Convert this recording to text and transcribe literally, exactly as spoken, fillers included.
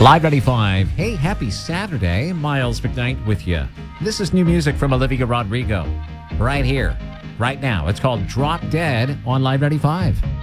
Live ninety-five. Hey, happy Saturday. Miles McKnight with you. This is new music from Olivia Rodrigo. Right here, right now. It's called Drop Dead on Live ninety-five.